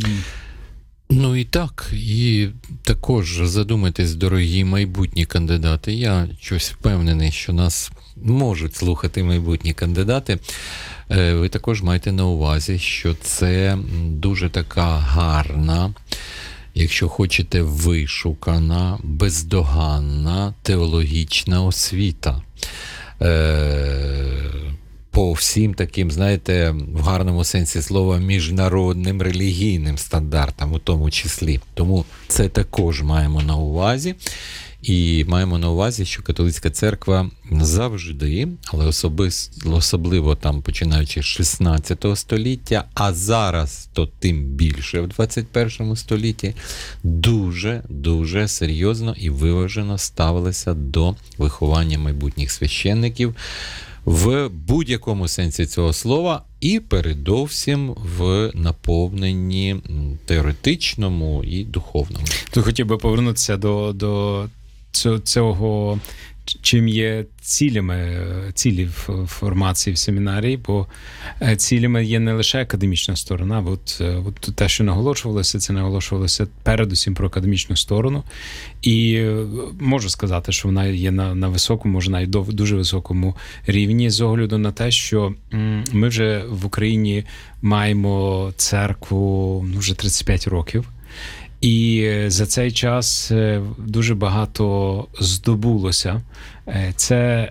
Ну і так, і також задумайтесь, дорогі майбутні кандидати. Я щось впевнений, що нас можуть слухати майбутні кандидати. Ви також маєте на увазі, що це дуже така гарна, якщо хочете, вишукана, бездоганна теологічна освіта. по всім таким, знаєте, в гарному сенсі слова, міжнародним релігійним стандартам у тому числі. Тому це також маємо на увазі. І маємо на увазі, що католицька церква завжди, але особисто, особливо там починаючи з шістнадцятого століття, а зараз то тим більше в двадцять першому столітті, дуже-дуже серйозно і виважено ставилися до виховання майбутніх священників в будь-якому сенсі цього слова, і передовсім в наповненні теоретичному і духовному. Тут хотів би повернутися до, до цього, чим є цілями, цілі в формації в семінарії, бо цілями є не лише академічна сторона, от, от те, що наголошувалося, це наголошувалося передусім про академічну сторону, і можу сказати, що вона є на, на високому, може навіть до, дуже високому рівні, з огляду на те, що ми вже в Україні маємо церкву ну, вже тридцять п'ять років, і за цей час дуже багато здобулося. Це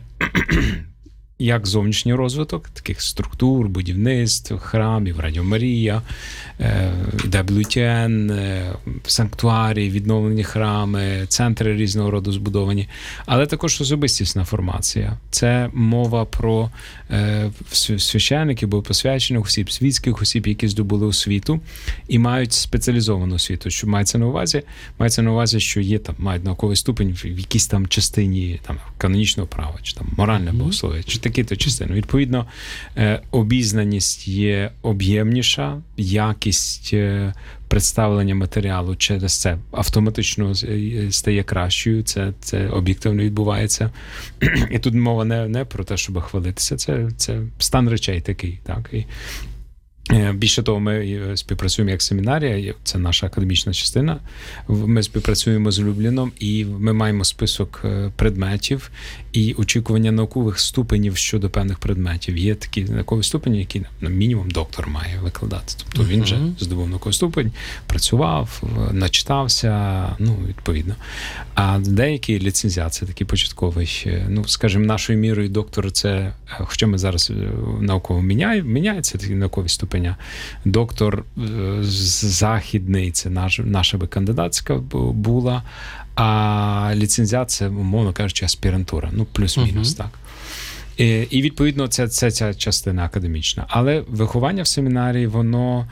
як зовнішній розвиток, таких структур, будівництв, храмів, Радіо Марія, дабл ю ті ен, санктуарії, відновлені храми, центри різного роду збудовані, але також особистісна формація. Це мова про священиків, богопосвячених осіб, світських осіб, які здобули освіту і мають спеціалізовану освіту. Що мається на увазі? Мається на увазі, що є там, мають науковий ступень в якійсь там частині там, канонічного права, чи там моральне богослов'я, чи такі-то частини. Відповідно, обізнаність є об'ємніша, якість представлення матеріалу через це автоматично стає кращою, це, це об'єктивно відбувається. І тут мова не, не про те, щоб хвалитися, це, це стан речей такий. Так? І більше того, ми співпрацюємо як семінарія, це наша академічна частина, ми співпрацюємо з Любліном, і ми маємо список предметів і очікування наукових ступенів щодо певних предметів. Є такі наукові ступені, які на мінімум доктор має викладати. Тобто він вже здобув науковий ступень, працював, начитався, ну, відповідно. А деякі ліцензіації, такі початкові, ну, скажімо, нашою мірою доктор це, хоча ми зараз науково міняємо, міняється такі наукові ступені, доктор західний, це наш, наша би кандидатська була, а ліцензіація, умовно кажучи, аспірантура, ну плюс-мінус, uh-huh. так. І, і відповідно, це, це ця частина академічна. Але виховання в семінарії, воно,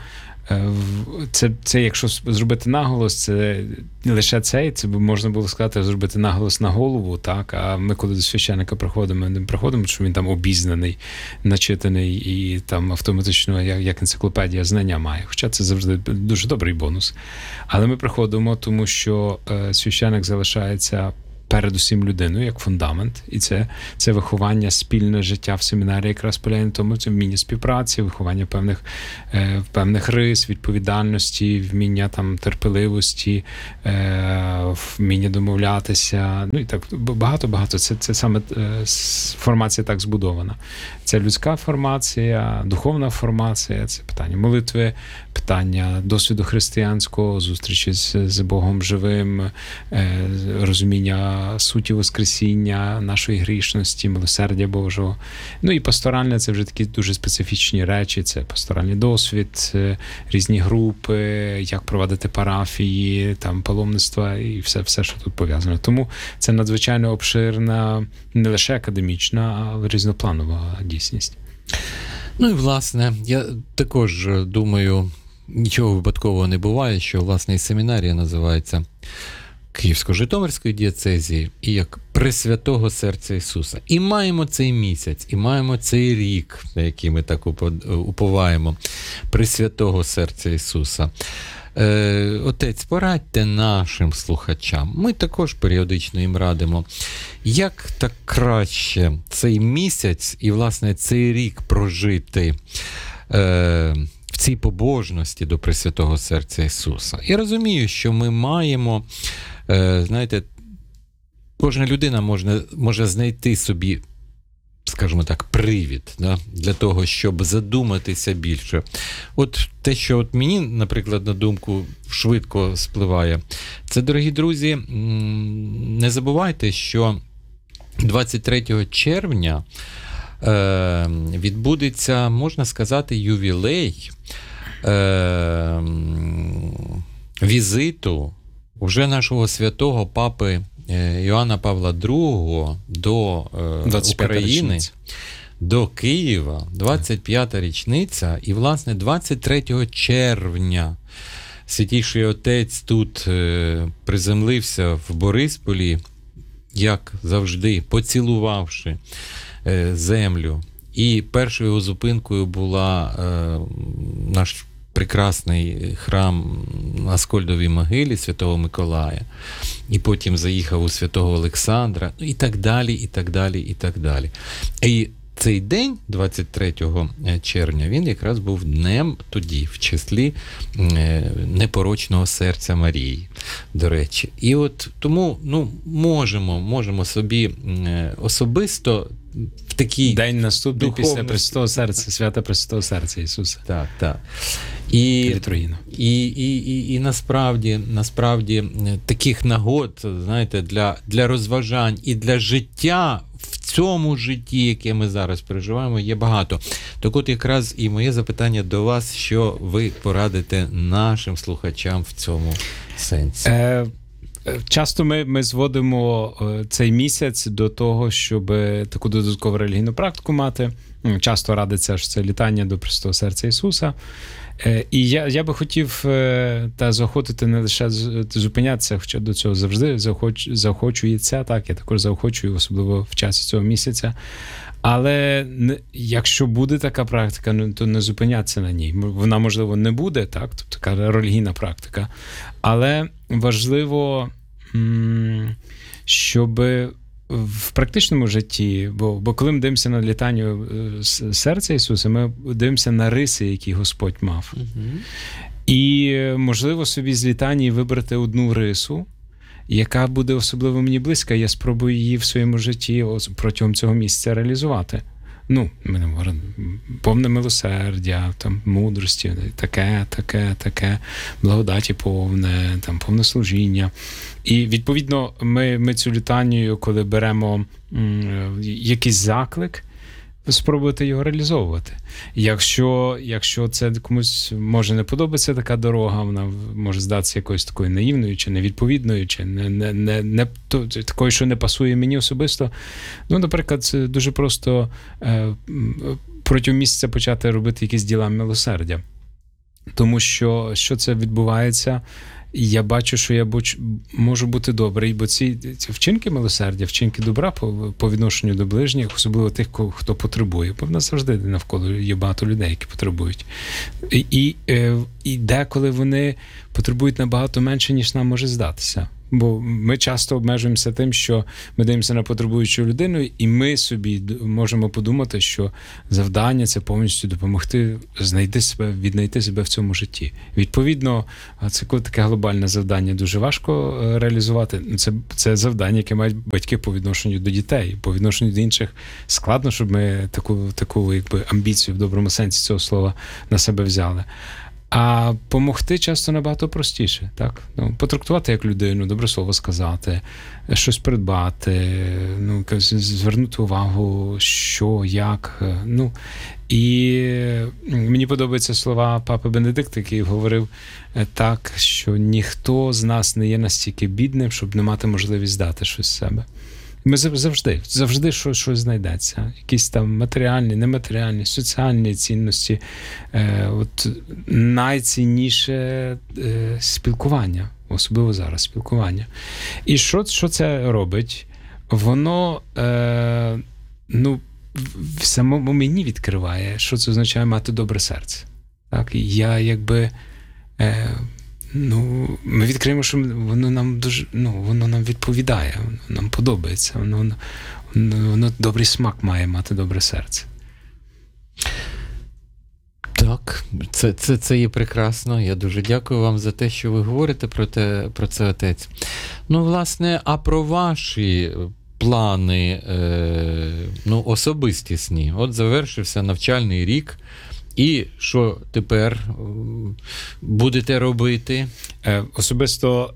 це, це якщо зробити наголос, це не лише цей, це б можна було сказати, зробити наголос на голову, так, а ми коли до священника приходимо, ми не приходимо, що він там обізнаний, начитаний і там автоматично, як, як енциклопедія, знання має, хоча це завжди дуже добрий бонус. Але ми приходимо, тому що е, священик залишається передусім людиною, як фундамент, і це, це виховання, спільне життя в семінарі якраз полягає на тому, це вміння співпраці, виховання певних, е, певних рис, відповідальності, вміння там терпеливості, е, вміння домовлятися, ну і так багато-багато. Це, це саме е, формація так збудована. Це людська формація, духовна формація, це питання молитви, питання досвіду християнського, зустрічі з, з Богом живим, е, розуміння суті Воскресіння, нашої грішності, милосердя Божого. Ну і пасторальне – це вже такі дуже специфічні речі, це пасторальний досвід, різні групи, як проводити парафії, там паломництва і все, все, що тут пов'язано. Тому це надзвичайно обширна, не лише академічна, а різнопланова дійсність. Ну і, власне, я також думаю, нічого випадкового не буває, що, власне, і семінарія називається Київсько-Житомирської дієцезії і як Пресвятого Серця Ісуса. І маємо цей місяць, і маємо цей рік, на який ми так уповаємо, Пресвятого Серця Ісуса. Е, Отець, порадьте нашим слухачам, ми також періодично їм радимо, як так краще цей місяць і, власне, цей рік прожити е, в цій побожності до Пресвятого Серця Ісуса. Я розумію, що ми маємо, знаєте, кожна людина може, може знайти собі, скажімо так, привід, да, для того, щоб задуматися більше. От те, що от мені, наприклад, на думку швидко спливає, це, дорогі друзі, не забувайте, що двадцять третього червня е, відбудеться, можна сказати, ювілей е, візиту уже нашого святого папи Йоанна Павла другого до е, України, річниця. До Києва, двадцять п'ята річниця, і, власне, двадцять третього червня Святійший Отець тут е, приземлився в Борисполі, як завжди, поцілувавши е, землю. І першою його зупинкою була е, наш прекрасний храм на Аскольдовій могилі Святого Миколая, і потім заїхав у Святого Олександра, і так далі, і так далі, і так далі. І цей день, двадцять третього червня, він якраз був днем тоді, в числі непорочного серця Марії, до речі. І от тому, ну, можемо, можемо собі особисто в такий день наступний духовний... після Пресвятого серця, свята Пресвятого серця Ісуса. Так, так. І, і, і, і, і насправді, насправді таких нагод, знаєте, для, для розважань і для життя в цьому житті, яке ми зараз переживаємо, є багато. Так от якраз і моє запитання до вас, що ви порадите нашим слухачам в цьому сенсі? Е, часто ми, ми зводимо цей місяць до того, щоб таку додаткову релігійну практику мати. Часто радиться, що це літання до Пресвятого серця Ісуса. І я, я би хотів та заохотити не лише зупинятися, хоча до цього завжди заохоч, заохочується, так, я також заохочую, особливо в часі цього місяця. Але не, якщо буде така практика, то не зупинятися на ній. Вона, можливо, не буде, так, тобто така релігійна практика. Але важливо, щоб в практичному житті, бо, бо коли ми дивимося на літання серця Ісуса, ми дивимося на риси, які Господь мав. Uh-huh. І, можливо, собі з літання вибрати одну рису, яка буде особливо мені близька, я спробую її в своєму житті протягом цього місяця реалізувати. Ну, ми не говоримо, повне милосердя, там, мудрості, таке, таке, таке, благодаті повне, там, повне служіння. І, відповідно, ми, ми цю літанію, коли беремо м, якийсь заклик, спробувати його реалізовувати. Якщо, якщо це комусь може не подобатися така дорога, вона може здатися якоюсь такою наївною, чи невідповідною, чи не, не, не, не то, такою, що не пасує мені особисто. Ну, наприклад, це дуже просто е, протягом місяця почати робити якісь діла милосердя. Тому що, що це відбувається, я бачу, що я можу бути добрий, бо ці, ці вчинки милосердя, вчинки добра по, по відношенню до ближніх, особливо тих, хто потребує. Бо в нас завжди навколо є багато людей, які потребують. І, і, і деколи вони потребують набагато менше, ніж нам може здатися. Бо ми часто обмежуємося тим, що ми дивимося на потребуючу людину, і ми собі можемо подумати, що завдання – це повністю допомогти знайти себе, віднайти себе в цьому житті. Відповідно, це таке глобальне завдання дуже важко реалізувати. Це, це завдання, яке мають батьки по відношенню до дітей, по відношенню до інших. Складно, щоб ми таку, таку якби, амбіцію в доброму сенсі цього слова на себе взяли. А помогти часто набагато простіше, так? Ну, потрактувати як людину, добре слово сказати, щось придбати, ну, звернути увагу, що, як. Ну, і мені подобаються слова папи Бенедикта, який говорив так, що ніхто з нас не є настільки бідним, щоб не мати можливість дати щось з себе. Ми завжди, завжди щось, щось знайдеться. Якісь там матеріальні, нематеріальні, соціальні цінності. Е, от найцінніше е, спілкування, особливо зараз спілкування. І що, що це робить? Воно е, ну, в самому мені відкриває, що це означає мати добре серце. Так? Я якби... Е, Ну, ми відкриємо, що воно нам дуже, ну, воно нам відповідає, воно нам подобається, воно, воно, воно добрий смак має мати добре серце. Так, це, це, це є прекрасно. Я дуже дякую вам за те, що ви говорите про, те, про це, отець. Ну, власне, а про ваші плани, е, ну, особистісні. От завершився навчальний рік, І що тепер будете робити? Особисто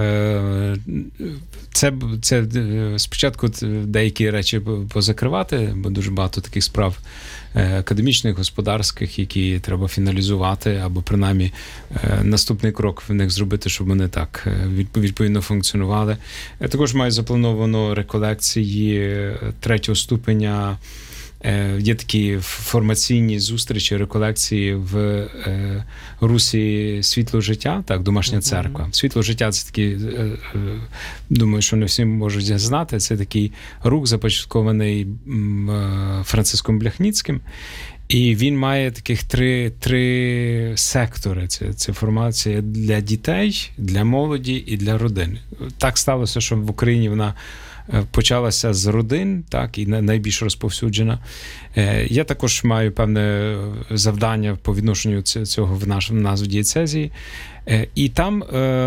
це, це спочатку деякі речі позакривати, бо дуже багато таких справ академічних, господарських, які треба фіналізувати, або принаймні наступний крок в них зробити, щоб вони так відповідно функціонували. Я також маю заплановано реколекції третього ступеня. Є такі формаційні зустрічі, реколекції в русі «Світло життя», так, домашня церква. «Світло життя» – це такий, думаю, що не всі можуть знати, це такий рух, започаткований Франциском Бляхніцьким. І він має таких три, три сектори. Це, це формація для дітей, для молоді і для родин. Так сталося, що в Україні вона почалася з родин, так, і найбільш розповсюджена. Я також маю певне завдання по відношенню цього в нашому назві дієцезії. І там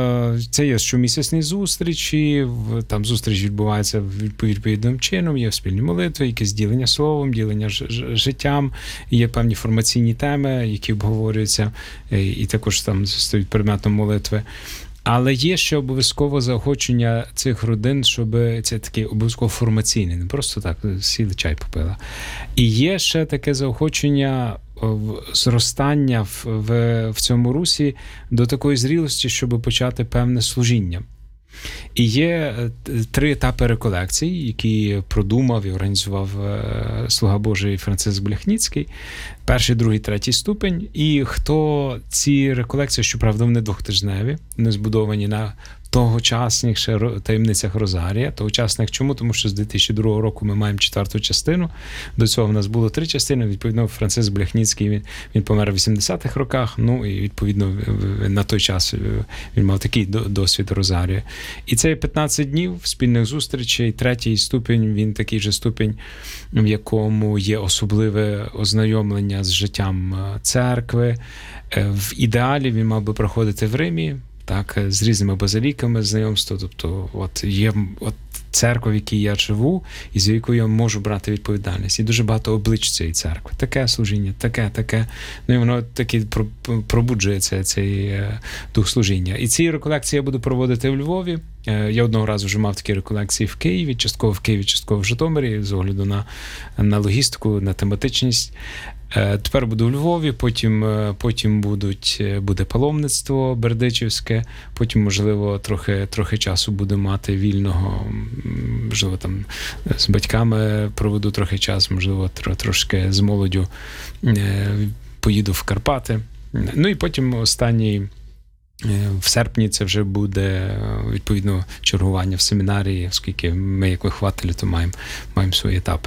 це є щомісячні зустрічі, там зустріч відбувається відповідним чином, є спільні молитви, якесь ділення словом, ділення життям, є певні формаційні теми, які обговорюються, і також там стоїть предметом молитви. Але є ще обов'язково заохочення цих родин, щоб це такий обов'язково формаційний, не просто так сіли чай попила. І є ще таке заохочення зростання в, в, в цьому русі до такої зрілості, щоб почати певне служіння. І є три етапи реколекцій, які продумав і організував слуга Божий Франциск Бляхніцький. Перший, другий, третій ступень. І хто ці реколекції, щоправда, вони двохтижневі, вони збудовані на тогочасних ще таємницях Розарія. Тогочасних чому? Тому що з дві тисячі другого року ми маємо четверту частину. До цього в нас було три частини. Відповідно, Франциск Бляхніцький, він, він помер у вісімдесятих роках. Ну, і відповідно на той час він мав такий досвід Розарія. І це п'ятнадцять днів спільних зустрічей. Третій ступінь, він такий же ступінь, в якому є особливе ознайомлення з життям церкви. В ідеалі він мав би проходити в Римі, так, з різними базиліками знайомство. Тобто, от є от церква, в якій я живу, і з якою я можу брати відповідальність. І дуже багато облич цієї церкви. Таке служіння, таке, таке. Ну і воно таки пробуджує цей, цей дух служіння. І ці реколекції я буду проводити в Львові. Я одного разу вже мав такі реколекції в Києві, частково в Києві, частково в Житомирі, з огляду на, на логістику, на тематичність. Тепер буду в Львові, потім, потім будуть, буде паломництво бердичівське, потім, можливо, трохи, трохи часу буду мати вільного, можливо, там з батьками проведу трохи часу, можливо, трошки з молоддю поїду в Карпати. Ну і потім останній, в серпні це вже буде, відповідно, чергування в семінарії, оскільки ми, як вихователі, то маємо, маємо свої етапи.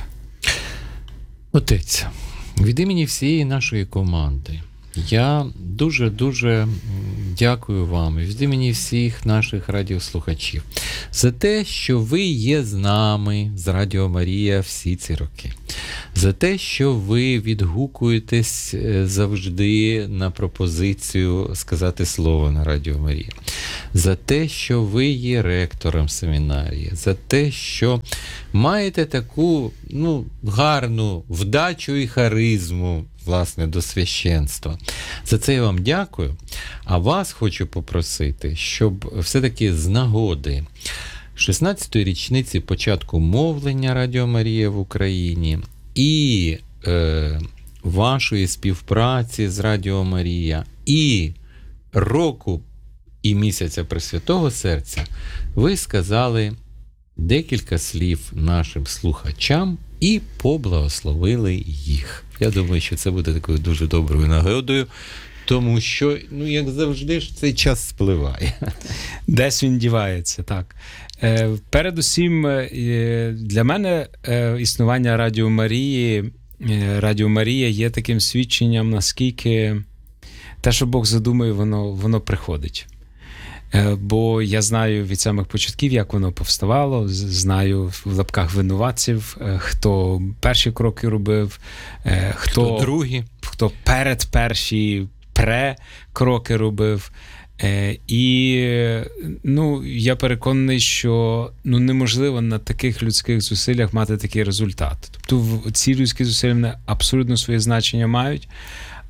Отець, від імені всієї нашої команди я дуже-дуже дякую вам, від імені всіх наших радіослухачів, за те, що ви є з нами, з Радіо Марія, всі ці роки. За те, що ви відгукуєтесь завжди на пропозицію сказати слово на Радіо Марія. За те, що ви є ректором семінарії. За те, що маєте таку, ну, гарну вдачу і харизму, власне, до священства. За це я вам дякую. А вас хочу попросити, щоб все-таки з нагоди шістнадцятої річниці початку мовлення Радіо Марія в Україні і е, вашої співпраці з Радіо Марія, і року і місяця Пресвятого Серця, ви сказали декілька слів нашим слухачам і поблагословили їх. Я думаю, що це буде такою дуже доброю нагодою, тому що, ну, як завжди ж, цей час спливає. Десь він дівається, так. Е, передусім, е, для мене е, існування Радіо Марії, е, Радіо Марія є таким свідченням, наскільки те, що Бог задумує, воно, воно приходить. Е, бо я знаю від самих початків, як воно повставало, знаю в лапках винуватців, е, хто перші кроки робив, е, хто, хто другі, хто перед перші пре-кроки робив. Е, і, ну, я переконаний, що, ну, неможливо на таких людських зусиллях мати такий результат. Тобто ці людські зусилля абсолютно своє значення мають,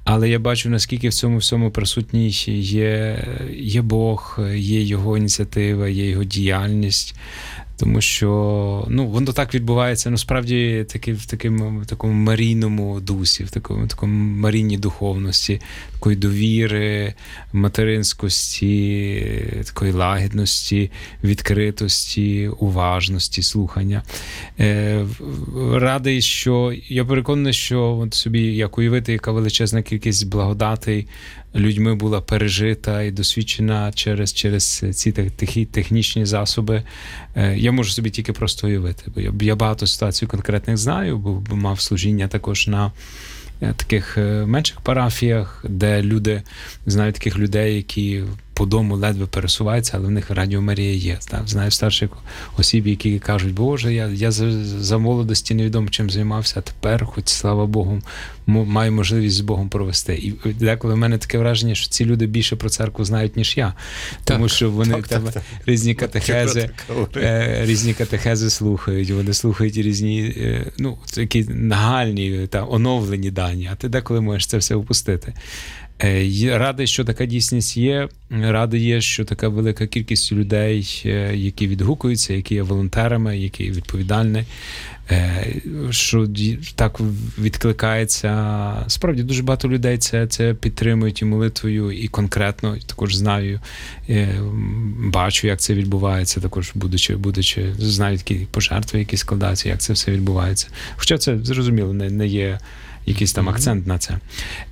Але я бачу, наскільки в цьому всьому присутній є, є Бог, є Його ініціатива, є Його діяльність. Тому що ну, воно так відбувається, насправді, таки, в такому, в такому марійному дусі, в такому, такому марійній духовності, такої довіри, материнськості, такої лагідності, відкритості, уважності, слухання. Е, радий, що я переконаний, що от собі як уявити, яка величезна кількість благодатей людьми була пережита і досвідчена через, через ці такі технічні засоби. Я можу собі тільки просто уявити, бо я, я багато ситуацій конкретних знаю, бо, бо мав служіння також на таких менших парафіях, де люди, знаю таких людей, які по дому ледве пересуваються, але в них Радіо Марія є. Так? Знаю старших осіб, які кажуть, Боже, я, я за, за молодості невідомо чим займався, а тепер, хоч, слава Богу, маю можливість з Богом провести. І деколи в мене таке враження, що ці люди більше про церкву знають, ніж я. Тому так, що вони так, так, так. різні катехези, е, різні катехези слухають, вони слухають різні, е, ну, такі нагальні, та, оновлені дані, а ти деколи можеш це все впустити. Радий, що така дійсність є, радий є, що така велика кількість людей, які відгукуються, які є волонтерами, які є відповідальні, що так відкликається. Справді, дуже багато людей це, це підтримують і молитвою, і конкретно, також знаю, бачу, як це відбувається, також будучи, будучи знаю такі пожертви, які складаються, як це все відбувається. Хоча це, зрозуміло, не, не є якийсь там акцент на це.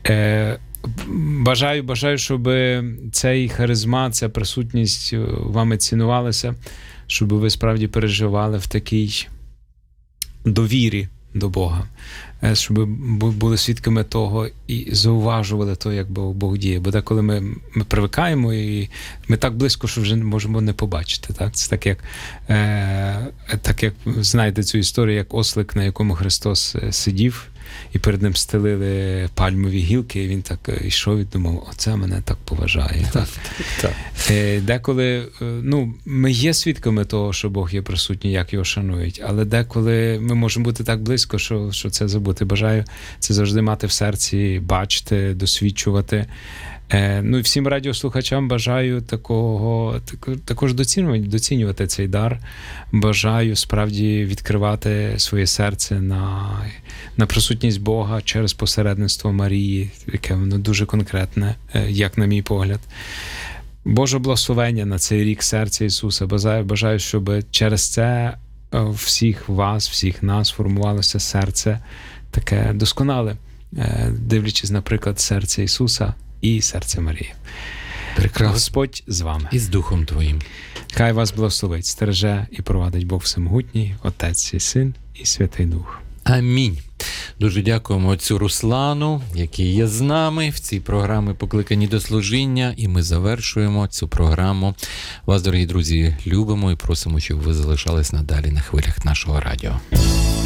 Бажаю, бажаю, щоб цей харизма, ця присутність вами цінувалася, щоб ви справді переживали в такій довірі до Бога, щоб були свідками того і зауважували то, як Бог діє. Бо деколи ми, ми привикаємо і ми так близько, що вже можемо не побачити. Так? Це так, як, е, так як знаєте цю історію, як ослик, на якому Христос сидів, і перед ним стелили пальмові гілки, і він так йшов і думав, оце мене так поважає. Так. Так. Деколи, ну, ми є свідками того, що Бог є присутній, як його шанують, але деколи ми можемо бути так близько, що, що це забути. Бажаю це завжди мати в серці, бачити, досвідчувати. Ну і всім радіослухачам бажаю такого, також доцінювати, доцінювати цей дар. Бажаю справді відкривати своє серце на, на присутність Бога через посередництво Марії, яке воно дуже конкретне, як на мій погляд. Боже благословення на цей рік серця Ісуса. Бажаю, бажаю, щоб через це всіх вас, всіх нас формувалося серце таке досконале, дивлячись, наприклад, серце Ісуса і серце Марії. Прекрасно. Господь з вами. І з Духом Твоїм. Хай вас благословить, стереже і провадить Бог Всемогутній, Отець і Син і Святий Дух. Амінь. Дуже дякуємо отцю Руслану, який є з нами в цій програмі «Покликані до служіння». І ми завершуємо цю програму. Вас, дорогі друзі, любимо і просимо, щоб ви залишались надалі на хвилях нашого радіо.